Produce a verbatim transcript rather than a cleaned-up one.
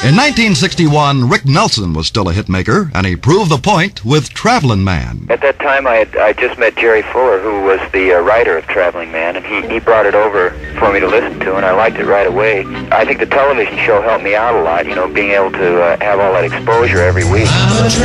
In nineteen sixty-one, Rick Nelson was still a hitmaker, and he proved the point with Travelin' Man. At that time, I had I just met Jerry Fuller, who was the uh, writer of Traveling Man, and he, he brought it over for me to listen to, and I liked it right away. I think the television show helped me out a lot, you know, being able to uh, have all that exposure every week.